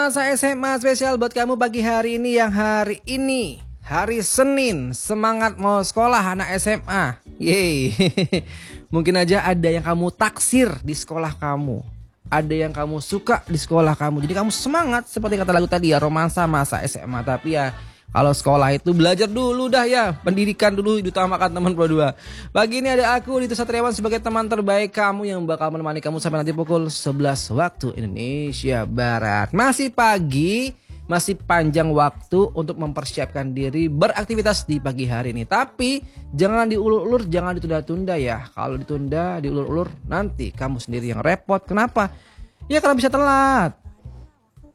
Masa SMA spesial buat kamu pagi hari ini, yang hari ini hari Senin. Semangat mau sekolah anak SMA. Yeay. Mungkin aja ada yang kamu taksir di sekolah kamu, ada yang kamu suka di sekolah kamu, jadi kamu semangat seperti kata lagu tadi ya, romansa masa SMA. Tapi ya kalau sekolah itu belajar dulu dah ya, pendidikan dulu diutamakan teman berdua. Pagi ini ada aku Dito Satriawan sebagai teman terbaik kamu yang bakal menemani kamu sampai nanti pukul 11 waktu Indonesia Barat. Masih pagi, masih panjang waktu untuk mempersiapkan diri beraktivitas di pagi hari ini. Tapi jangan diulur-ulur, jangan ditunda-tunda ya. Kalau ditunda, diulur-ulur, nanti kamu sendiri yang repot. Kenapa? Ya karena bisa telat.